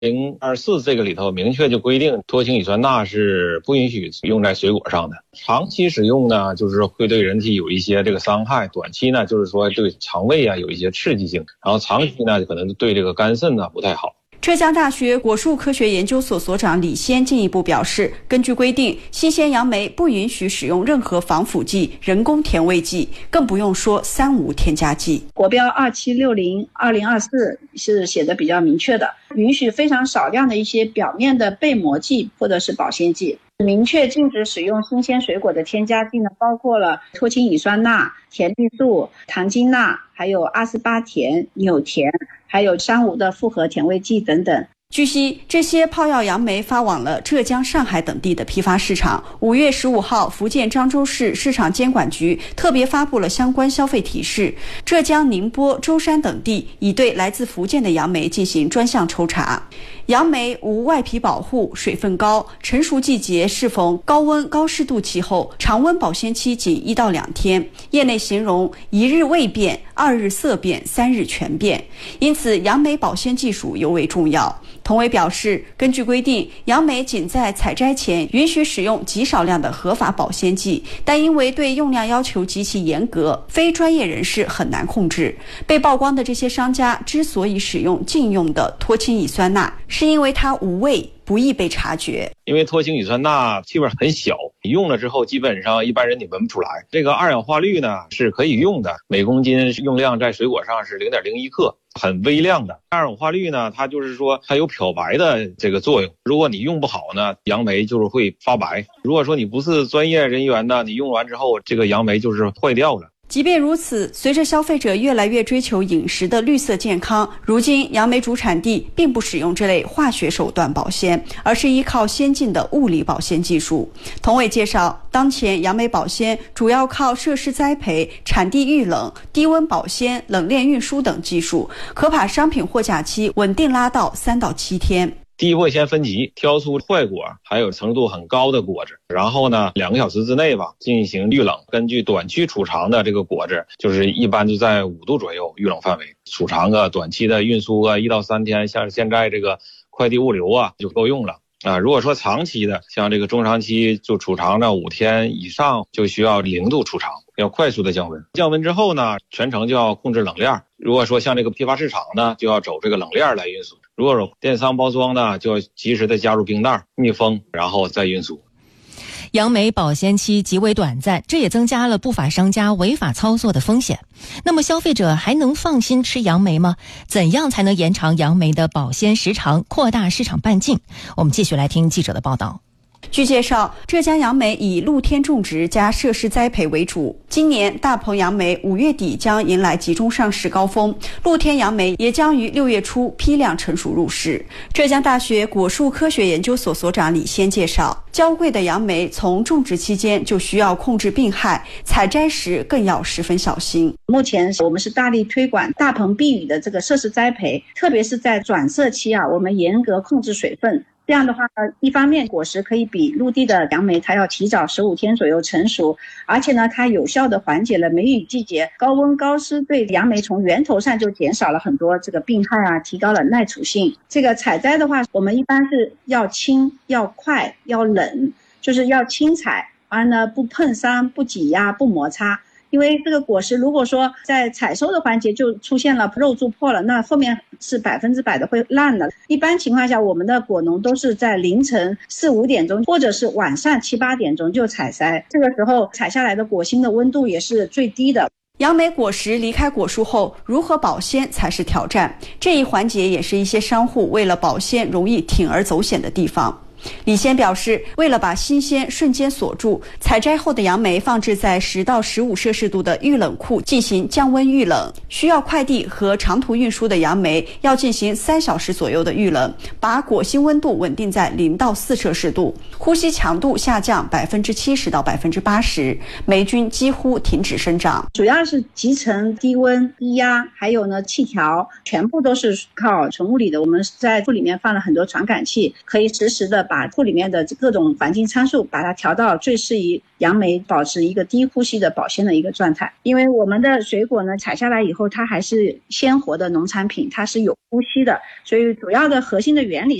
024这个里头明确就规定，脱氢乙酸钠是不允许用在水果上的。长期使用呢，就是会对人体有一些这个伤害；短期呢，就是说对肠胃有一些刺激性，然后长期呢，可能对这个肝肾不太好。 浙江大学果树科学研究所所长李先进一步表示，根据规定，新鲜杨梅不允许使用任何防腐剂、人工甜味剂，更不用说三无添加剂。 国标2760/2024是写的比较明确的，允许非常少量的一些表面的被膜剂或者是保鲜剂。明确禁止使用新鲜水果的添加剂呢，包括了脱氢乙酸钠、甜绿素、糖精钠，还有阿斯巴甜、纽甜，还有三无的复合甜味剂等等。 据悉，这些泡药杨梅发往了浙江、上海等地的批发市场。5月15号，福建漳州市市场监管局特别发布了相关消费提示。浙江、宁波、舟山等地已对来自福建的杨梅进行专项抽查。杨梅无外皮保护，水分高，成熟季节适逢高温高湿度气候，常温保鲜期仅1到2天。业内形容1日未变，2日色变，3日全变。因此，杨梅保鲜技术尤为重要。同委表示，根据规定，杨梅仅在采摘前允许使用极少量的合法保鲜剂，但因为对用量要求极其严格，非专业人士很难控制。被曝光的这些商家之所以使用禁用的脱氢乙酸钠，是因为它无味，不易被察觉。 因为脱氢乙酸钠气味很小，你用了之后基本上一般人你闻不出来。这个二氧化氯呢是可以用的，每公斤用量在水果上是0.01克，很微量的。二氧化氯呢，它就是说它有漂白的这个作用，如果你用不好呢，杨梅就是会发白。如果说你不是专业人员呢，你用完之后这个杨梅就是坏掉了。 即便如此，随着消费者越来越追求饮食的绿色健康，如今杨梅主产地并不使用这类化学手段保鲜，而是依靠先进的物理保鲜技术。同委介绍，当前杨梅保鲜主要靠设施栽培、产地预冷、低温保鲜、冷链运输等技术，可把商品货架期稳定拉到3到7天。 第一步先分级，挑出坏果还有程度很高的果子，然后呢2个小时之内进行预冷。根据短期储藏的这个果子，就是一般就在5度左右预冷范围，储藏短期的运输1到3天，像现在这个快递物流就够用了。如果说长期的，像这个中长期就储藏到5天以上，就需要0度储藏，要快速的降温。降温之后呢，全程就要控制冷链。如果说像这个批发市场呢，就要走这个冷链来运输。如果说电商包装呢，就要及时的加入冰袋密封，然后再运输。 杨梅保鲜期极为短暂，这也增加了不法商家违法操作的风险。那么消费者还能放心吃杨梅吗？怎样才能延长杨梅的保鲜时长，扩大市场半径？我们继续来听记者的报道。 据介绍，浙江杨梅以露天种植加设施栽培为主。今年大棚杨梅5月底将迎来集中上市高峰，露天杨梅也将于6月初批量成熟入市。浙江大学果树科学研究所所长李先介绍，娇贵的杨梅从种植期间就需要控制病害，采摘时更要十分小心。 目前我们是大力推广大棚避雨的这个设施栽培，特别是在转色期我们严格控制水分。这样的话呢，一方面果实可以比陆地的杨梅它要提早15天左右成熟，而且呢，它有效的缓解了梅雨季节高温高湿对杨梅从源头上就减少了很多这个病害提高了耐储性。这个采摘的话，我们一般是要轻、要快、要冷，就是要轻采，而呢不碰伤、不挤压、不摩擦。因为这个果实如果说在采收的环节就出现了肉蛀破了，那后面是100%的会烂的。一般情况下，我们的果农都是在凌晨4、5点钟，或者是晚上7、8点钟就采摘，这个时候采下来的果心的温度也是最低的。 杨梅果实离开果树后，如何保鲜才是挑战。这一环节也是一些商户为了保鲜容易铤而走险的地方。李先表示，为了把新鲜瞬间锁住，采摘后的杨梅放置在10到15摄氏度的预冷库进行降温预冷。需要快递和长途运输的杨梅要进行3小时左右的预冷，把果心温度稳定在0到4摄氏度，呼吸强度下降70%到80%，霉菌几乎停止生长。 主要是集成、低温、低压，还有呢气调，全部都是靠纯物理的。我们在库里面放了很多传感器，可以实时的把库里面的各种环境参数把它调到最适宜杨梅保持一个低呼吸的保鲜的一个状态。因为我们的水果呢采下来以后，它还是鲜活的农产品，它是有呼吸的，所以主要的核心的原理